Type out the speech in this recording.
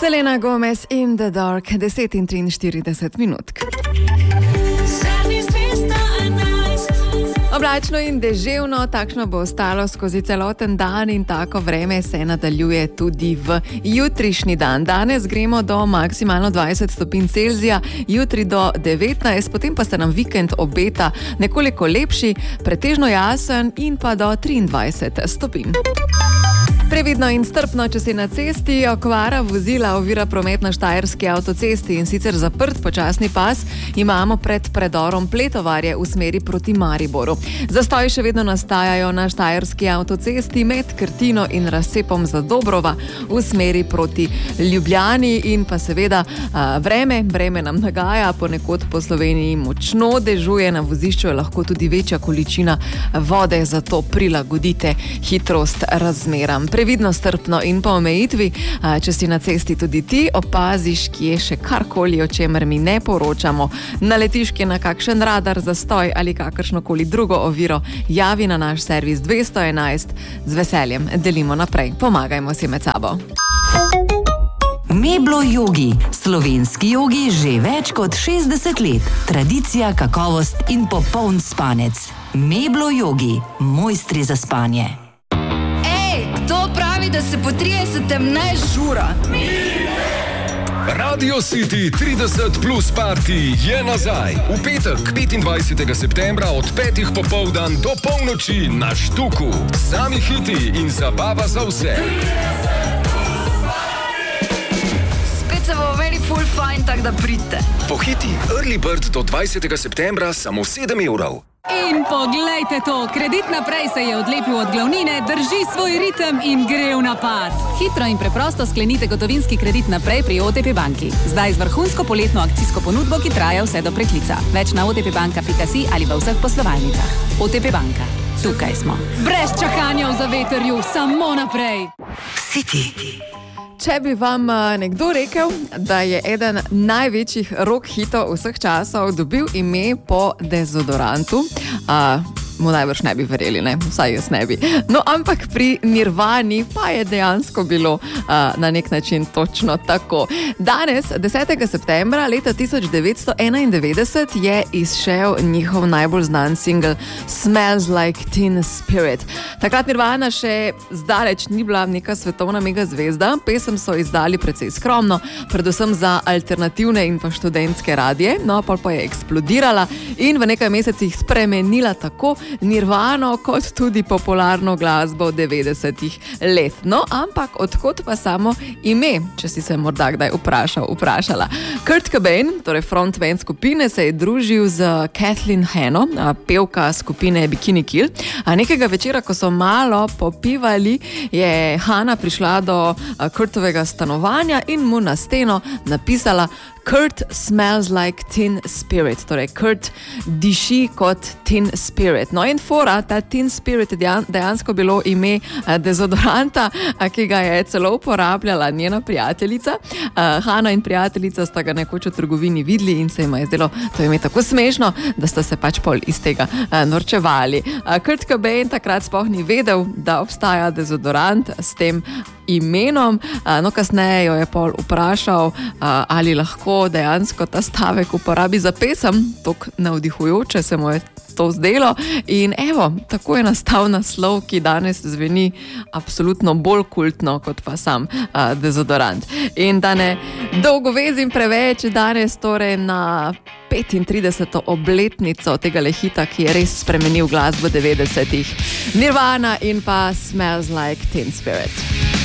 Selena Gomez in The Dark, 10:43 minut. Oblačno in deževno, takšno bo ostalo skozi celoten dan in tako vreme se nadaljuje tudi v jutrišnji dan. Danes gremo do maksimalno 20 stopinj Celzija, jutri do 19, potem pa se nam vikend obeta nekoliko lepši, pretežno jasen in pa do 23 stopinj. Previdno in strpno, če si na cesti, okvara vozila ovira promet na štajerski avtocesti in sicer zaprt počasni pas imamo pred predorom Pletovarje v smeri proti Mariboru. Zastoji še vedno nastajajo na štajerski avtocesti med Krtino in razcepom Zadobrova v smeri proti Ljubljani in pa seveda vreme nam nagaja, ponekod po Sloveniji močno dežuje, na vozišču je lahko tudi večja količina vode, zato prilagodite hitrost razmeram. Previdno, strpno in po omejitvi, če si na cesti tudi ti opaziš, kje še karkoli, o čemer mi ne poročamo, naletiš kje na kakšen radar, zastoj ali kakršnokoli drugo oviro, javi na naš servis 211, z veseljem delimo naprej, pomagajmo si med sabo. Meblo Yogi, slovenski jogi že več kot 60 let, tradicija, kakovost in popoln spanec. Meblo Yogi, mojstri za spanje. Kdo pravi, da se po 30 ne žura? Radio City 30 plus party je nazaj. V petek, 25. septembra od 5. popoldan do polnoči na Štuku. Sami hiti in zabava za vse. Spet se bo very full fine, tak da pridite. Pohiti Early Bird do 20. septembra samo 7 evrov. In poglejte to, Kredit naprej se je odlepil od glavnine, drži svoj ritem in gre v napad. Hitro in preprosto sklenite gotovinski kredit naprej pri OTP banki. Zdaj z vrhunsko poletno akcijsko ponudbo, ki traja vse do preklica. Več na otpbanka.si ali v vseh poslovalnicah. OTP banka. Tukaj smo. Brez čakanja v zavetrju, samo naprej. City. Če bi vam nekdo rekel, da je eden največjih rock hitov vseh časov dobil ime po dezodorantu, mu najbrž ne bi verjeli, ne? Vsaj jaz ne bi. No, ampak pri Nirvani pa je dejansko bilo na nek način točno tako. Danes, 10. septembra leta 1991, je izšel njihov najbolj znan singel Smells Like Teen Spirit. Takrat Nirvana še zdaleč ni bila neka svetovna mega zvezda, pesem so izdali precej skromno, predvsem za alternativne in pa študentske radije, no, pol pa je eksplodirala in v nekaj mesecih spremenila tako Nirvano kot tudi popularno glasbo 90-ih let. No, ampak odkot pa samo ime, če si se morda kdaj vprašala. Kurt Cobain, torej frontman skupine, se je družil z Kathleen Hanno, pevka skupine Bikini Kill. Nekega večera, ko so malo popivali, je Hanna prišla do Kurtovega stanovanja in mu na steno napisala Kurt smells like teen spirit, torej Kurt diši kot teen spirit. No in fora, ta teen spirit je dejansko bilo ime dezodoranta, ki ga je celo uporabljala njena prijateljica. Hanna in prijateljica sta ga nekoč v trgovini videli in se jima je zdelo to ime tako smešno, da sta se pač pol iz tega norčevali. Kurt Cobain takrat sploh ni vedel, da obstaja dezodorant s tem imenom, no kasneje jo je pol vprašal, ali lahko dejansko ta stavek uporabi za pesem, tok navdihujoče se mu je to zdelo in evo, tako je nastal naslov, ki danes zveni absolutno bolj kultno kot pa sam dezodorant. In da ne dolgo vezim preveč, danes torej na 35. obletnico tega hita, ki je res spremenil glasbo 90-ih, Nirvana in pa Smells Like Teen Spirit.